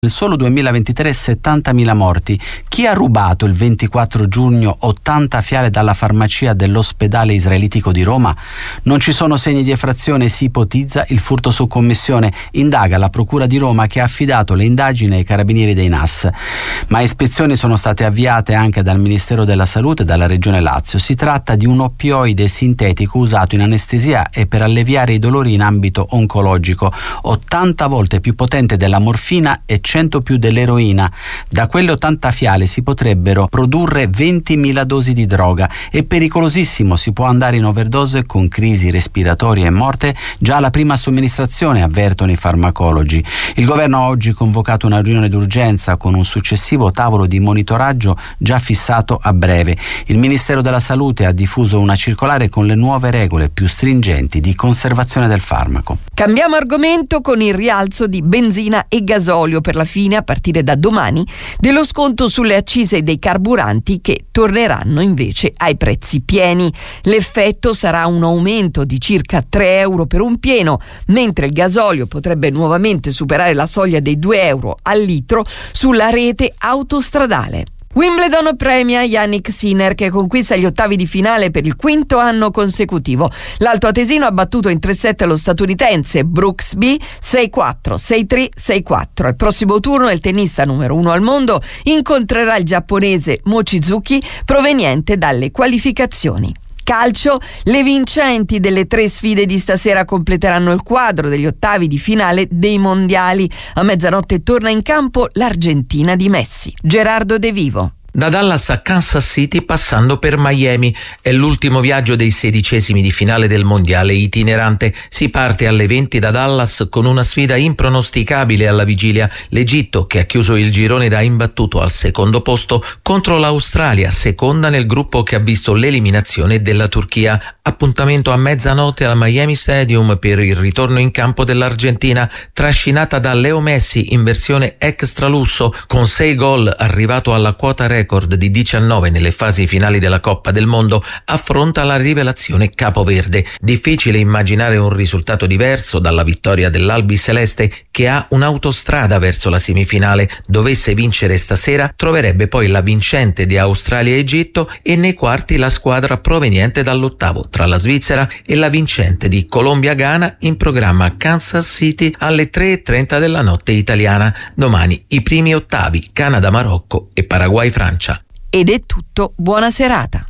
Nel solo 2023 70.000 morti. Chi ha rubato il 24 giugno 80 fiale dalla farmacia dell'ospedale israelitico di Roma? Non ci sono segni di effrazione, si ipotizza il furto su commissione. Indaga la Procura di Roma, che ha affidato le indagini ai carabinieri dei NAS. Ma ispezioni sono state avviate anche dal Ministero della Salute e dalla Regione Lazio. Si tratta di un oppioide sintetico usato in anestesia e per alleviare i dolori in ambito oncologico, 80 volte più potente della morfina e 100 più dell'eroina. Da quelle 80 fiale si potrebbero produrre 20.000 dosi di droga. È pericolosissimo, si può andare in overdose con crisi respiratorie e morte già alla prima somministrazione, avvertono i farmacologi. Il governo ha oggi convocato una riunione d'urgenza con un successivo tavolo di monitoraggio già fissato a breve. Il Ministero della Salute ha diffuso una circolare con le nuove regole più stringenti di conservazione del farmaco. Cambiamo argomento con il rialzo di benzina e gasolio per la fine, a partire da domani, dello sconto sulle accise dei carburanti, che torneranno invece ai prezzi pieni. L'effetto sarà un aumento di circa 3 euro per un pieno, mentre il gasolio potrebbe nuovamente superare la soglia dei 2 euro al litro sulla rete autostradale. Wimbledon premia Jannik Sinner, che conquista gli ottavi di finale per il quinto anno consecutivo. L'altoatesino ha battuto in 3-7 lo statunitense Brooksby 6-4, 6-3, 6-4. Al prossimo turno il tennista numero 1 al mondo incontrerà il giapponese Mochizuki, proveniente dalle qualificazioni. Calcio, le vincenti delle 3 sfide di stasera completeranno il quadro degli ottavi di finale dei mondiali. A mezzanotte torna in campo l'Argentina di Messi. Gerardo De Vivo. Da Dallas a Kansas City, passando per Miami, è l'ultimo viaggio dei 16esimi di finale del mondiale itinerante. Si parte alle 20 da Dallas con una sfida impronosticabile alla vigilia: l'Egitto, che ha chiuso il girone da imbattuto al secondo posto, contro l'Australia, seconda nel gruppo che ha visto l'eliminazione della Turchia. Appuntamento a mezzanotte al Miami Stadium per il ritorno in campo dell'Argentina, trascinata da Leo Messi in versione extra lusso, con 6 gol, arrivato alla quota record di 19 nelle fasi finali della Coppa del Mondo, affronta la rivelazione capoverde. Difficile immaginare un risultato diverso dalla vittoria dell'Albi Celeste, che ha un'autostrada verso la semifinale. Dovesse vincere stasera, troverebbe poi la vincente di Australia-Egitto e nei quarti la squadra proveniente dall'ottavo tra la Svizzera e la vincente di Colombia-Ghana, in programma a Kansas City alle 3:30 della notte italiana. Domani i primi ottavi, Canada-Marocco e Paraguay-Francia. Ed è tutto, buona serata.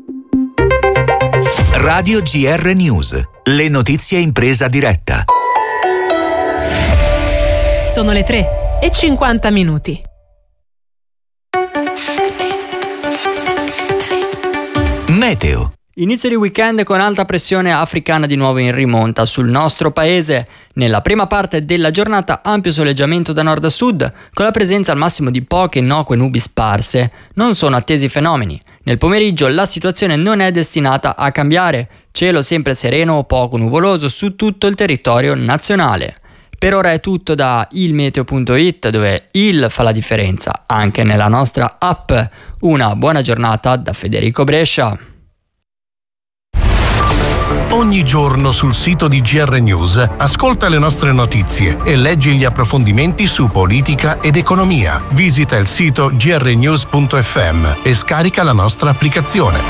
Radio GR News, le notizie in presa diretta. Sono le 3:50. Meteo. Inizio di weekend con alta pressione africana di nuovo in rimonta sul nostro paese. Nella prima parte della giornata ampio soleggiamento da nord a sud, con la presenza al massimo di poche innocue nubi sparse. Non sono attesi fenomeni. Nel pomeriggio la situazione non è destinata a cambiare. Cielo sempre sereno o poco nuvoloso su tutto il territorio nazionale. Per ora è tutto da ilmeteo.it, dove il fa la differenza anche nella nostra app. Una buona giornata da Federico Brescia. Ogni giorno sul sito di GR News ascolta le nostre notizie e leggi gli approfondimenti su politica ed economia. Visita il sito grnews.fm e scarica la nostra applicazione.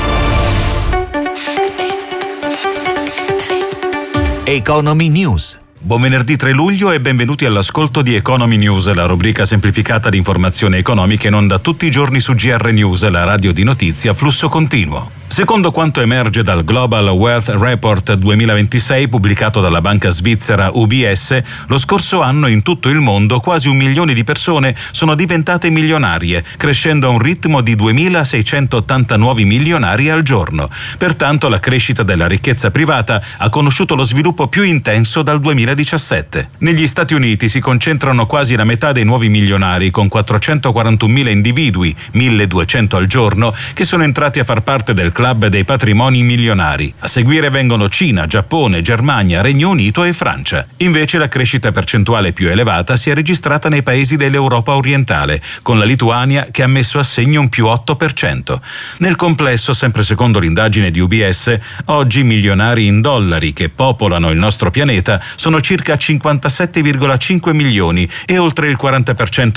Economy News. Buon venerdì 3 luglio e benvenuti all'ascolto di Economy News, la rubrica semplificata di informazioni economiche in onda tutti i giorni su GR News, la radio di notizie a flusso continuo. Secondo quanto emerge dal Global Wealth Report 2026 pubblicato dalla banca svizzera UBS, lo scorso anno in tutto il mondo quasi 1 milione di persone sono diventate milionarie, crescendo a un ritmo di 2.680 nuovi milionari al giorno. Pertanto la crescita della ricchezza privata ha conosciuto lo sviluppo più intenso dal 2017. Negli Stati Uniti si concentrano quasi la metà dei nuovi milionari, con 441.000 individui, 1.200 al giorno, che sono entrati a far parte del club dei patrimoni milionari. A seguire vengono Cina, Giappone, Germania, Regno Unito e Francia. Invece la crescita percentuale più elevata si è registrata nei paesi dell'Europa orientale, con la Lituania che ha messo a segno un più 8%. Nel complesso, sempre secondo l'indagine di UBS, oggi i milionari in dollari che popolano il nostro pianeta sono circa 57,5 milioni e oltre il 40%